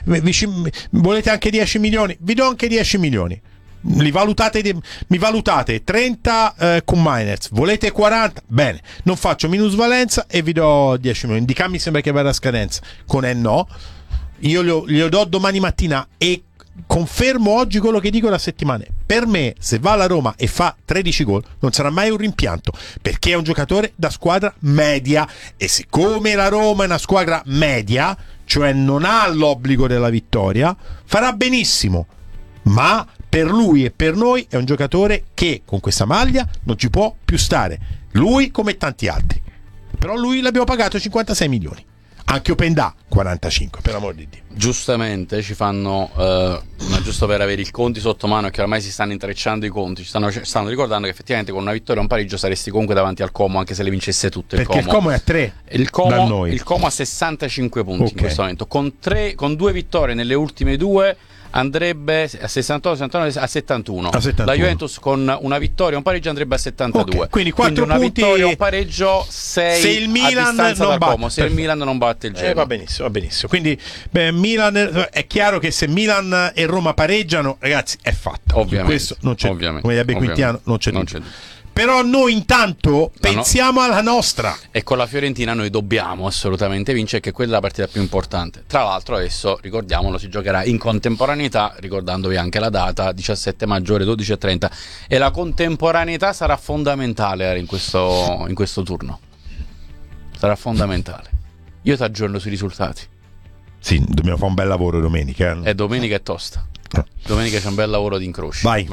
Volete anche 10 milioni? Vi do anche 10 milioni. Mi valutate 30 con miners, volete 40? Bene, non faccio minusvalenza e vi do 10 milioni. Di Cam mi sembra che vada a scadenza, con no. Io glielo do domani mattina e confermo oggi quello che dico da settimane. Per me, se va alla Roma e fa 13 gol, non sarà mai un rimpianto, perché è un giocatore da squadra media, e siccome la Roma è una squadra media, cioè non ha l'obbligo della vittoria, farà benissimo. Ma per lui e per noi è un giocatore che con questa maglia non ci può più stare, lui come tanti altri. Però lui l'abbiamo pagato 56 milioni, anche Openda 45, per amor di Dio. Giustamente ci fanno giusto per avere i conti sotto mano, che ormai si stanno intrecciando i conti, ci stanno ricordando che effettivamente con una vittoria e un pareggio saresti comunque davanti al Como, anche se le vincesse tutte. Perché il Como è a 3 il Como ha 65 punti in questo momento, con 2 vittorie nelle ultime 2 andrebbe a 68, 69, a 71. La Juventus con una vittoria e un pareggio andrebbe a 72. Quindi 4 una punti, vittoria e un pareggio, 6 se il Milan non batte, se il Milan non batte il Genoa. Va benissimo. Quindi Milan, è chiaro che se Milan e Roma pareggiano, ragazzi, è fatta. Ovviamente. Questo non c'è. Come direbbe Quintiano, non c'è. Però noi intanto pensiamo alla nostra. E con la Fiorentina noi dobbiamo assolutamente vincere, che quella è la partita più importante. Tra l'altro adesso, ricordiamolo, si giocherà in contemporaneità, ricordandovi anche la data, 17 maggio ore 12:30, e la contemporaneità sarà fondamentale in questo turno. Sarà fondamentale. Io ti aggiorno sui risultati. Sì, dobbiamo fare un bel lavoro domenica. E domenica è tosta. Domenica c'è un bel lavoro di incroci. Vai.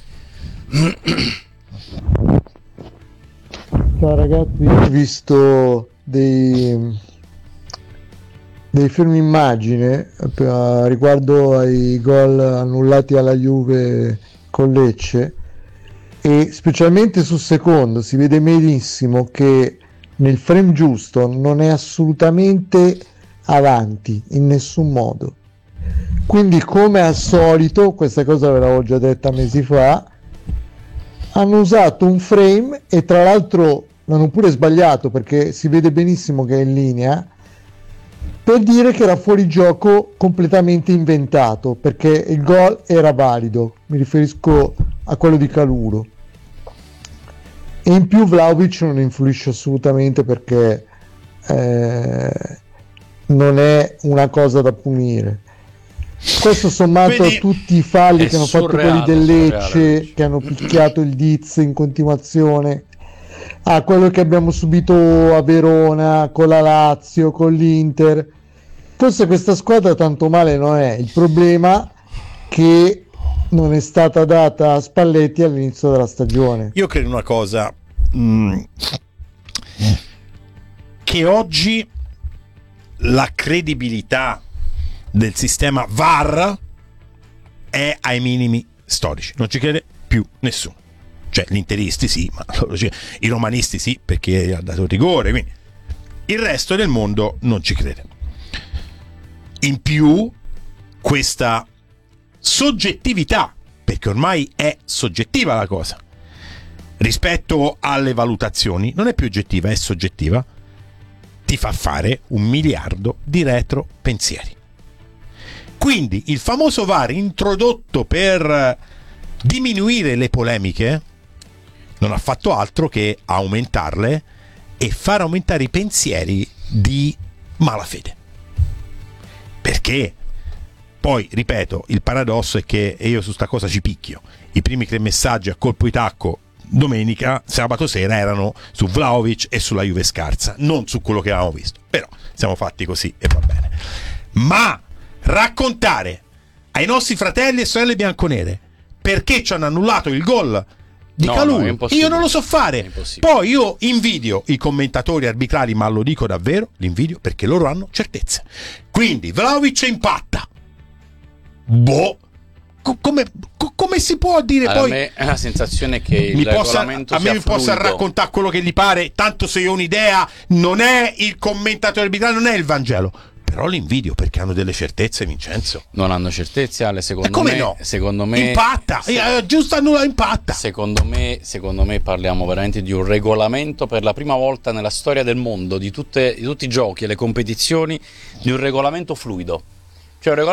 Ciao ragazzi, ho visto dei film immagine riguardo ai gol annullati alla Juve con Lecce, e specialmente sul secondo si vede benissimo che nel frame giusto non è assolutamente avanti in nessun modo. Quindi, come al solito, questa cosa ve l'avevo già detta mesi fa, hanno usato un frame, e tra l'altro l'hanno pure sbagliato perché si vede benissimo che è in linea, per dire che era fuori gioco completamente inventato, perché il gol era valido. Mi riferisco a quello di Caluro. E in più Vlahovic non influisce assolutamente, perché non è una cosa da punire. Questo sommato a tutti i falli che hanno fatto quelli del Lecce, che hanno picchiato il Diz in continuazione, a quello che abbiamo subito a Verona con la Lazio, con l'Inter. Forse questa squadra tanto male non è. Il problema che non è stata data a Spalletti all'inizio della stagione. Io credo una cosa, che oggi la credibilità del sistema VAR è ai minimi storici, non ci crede più nessuno. Cioè gli interisti sì, ma i romanisti sì, perché ha dato rigore, quindi il resto del mondo non ci crede. In più questa soggettività, perché ormai è soggettiva la cosa, rispetto alle valutazioni, non è più oggettiva, è soggettiva, ti fa fare 1 miliardo di retro pensieri. Quindi il famoso VAR introdotto per diminuire le polemiche non ha fatto altro che aumentarle e far aumentare i pensieri di malafede. Perché poi, ripeto, il paradosso è che, e io su sta cosa ci picchio, i primi 3 messaggi a colpo di tacco sabato sera erano su Vlahovic e sulla Juve scarsa, non su quello che avevamo visto. Però siamo fatti così e va bene. Ma raccontare ai nostri fratelli e sorelle bianconere perché ci hanno annullato il gol di Calulu, io non lo so fare. Poi io invidio i commentatori arbitrali, ma lo dico davvero, li invidio perché loro hanno certezze. Quindi Vlahovic impatta, come si può dire? Allora, poi a me è la sensazione che il regolamento sia mi possa fluido. raccontare quello che gli pare, tanto se io ho un'idea, non è il commentatore arbitrale, non è il Vangelo. Però li invidio perché hanno delle certezze, Vincenzo. Non hanno certezze, Ale, secondo come me. No? Secondo me impatta, giusto annulla, impatta. Secondo me parliamo veramente di un regolamento per la prima volta nella storia del mondo, di tutti i giochi e le competizioni, di un regolamento fluido. Cioè un